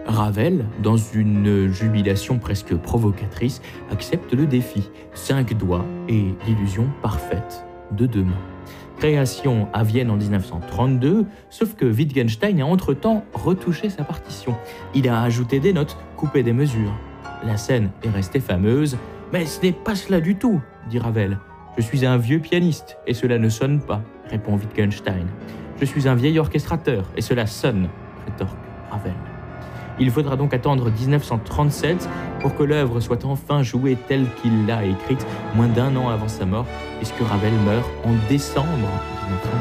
Ravel, dans une jubilation presque provocatrice, accepte le défi. 5 doigts et l'illusion parfaite de 2 mains. Création à Vienne en 1932, sauf que Wittgenstein a entre-temps retouché sa partition. Il a ajouté des notes, coupé des mesures. La scène est restée fameuse, mais ce n'est pas cela du tout, dit Ravel. Je suis un vieux pianiste et cela ne sonne pas, répond Wittgenstein. Je suis un vieil orchestrateur et cela sonne, rétorque Ravel. Il faudra donc attendre 1937 pour que l'œuvre soit enfin jouée telle qu'il l'a écrite, moins d'1 an avant sa mort, puisque Ravel meurt en décembre 1937.